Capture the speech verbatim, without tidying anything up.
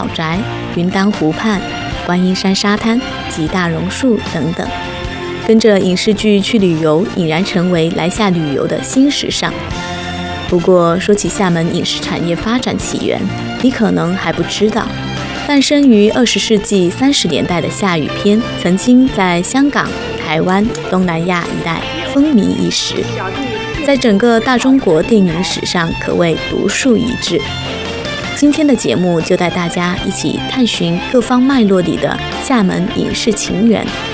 老宅、云丹湖畔、观音山沙滩及大榕树等等。跟着影视剧去旅游，已然成为来厦旅游的新时尚。不过，说起厦门影视产业发展起源，你可能还不知道，诞生于二十世纪三十年代的厦语片，曾经在香港、台湾、东南亚一带风靡一时，在整个大中国电影史上可谓独树一帜。今天的节目就带大家一起探寻各方脉络里的厦门影视情缘。